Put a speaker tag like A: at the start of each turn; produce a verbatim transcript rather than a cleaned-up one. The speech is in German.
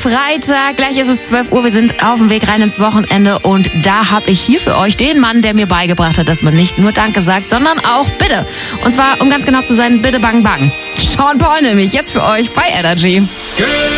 A: Freitag. Gleich ist es zwölf Uhr. Wir sind auf dem Weg rein ins Wochenende. Und da habe ich hier für euch den Mann, der mir beigebracht hat, dass man nicht nur Danke sagt, sondern auch Bitte. Und zwar, um ganz genau zu sein, Bitte Bang Bang. Sean Paul nämlich jetzt für euch bei Energy.